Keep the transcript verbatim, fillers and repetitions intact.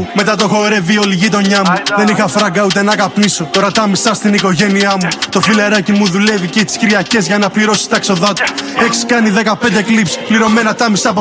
Μετά το χορεύει όλη η γειτονιά μου. Δεν είχα φράγκα ούτε να καπνίσω. Τώρα τα μισά στην οικογένειά μου. Το φιλεράκι μου δουλεύει και τις Κυριακές για να πληρώσει τα έξοδά του. Έχεις κάνει δεκαπέντε κλιπς, πληρωμένα τα μισά από